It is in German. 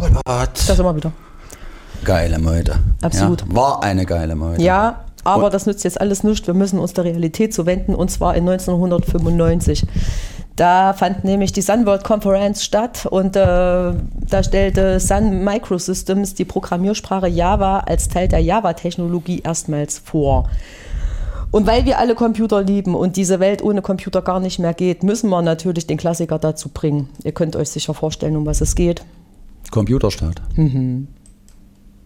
Da sind wir wieder. Geile Meute. Absolut. Ja, war eine geile Meute. Ja, aber das nützt jetzt alles nichts. Wir müssen uns der Realität zuwenden, und zwar in 1995. Da fand nämlich die Sun World Conference statt und da stellte Sun Microsystems die Programmiersprache Java als Teil der Java-Technologie erstmals vor. Und weil wir alle Computer lieben und diese Welt ohne Computer gar nicht mehr geht, müssen wir natürlich den Klassiker dazu bringen. Ihr könnt euch sicher vorstellen, um was es geht. Computerstaat. Mhm.